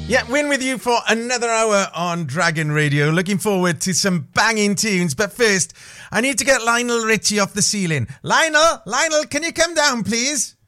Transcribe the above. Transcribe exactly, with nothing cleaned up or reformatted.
Yeah, Win with you for another hour on Dragon Radio. Looking forward to some banging tunes. But first, I need to get Lionel Richie off the ceiling. Lionel, Lionel, can you come down, please?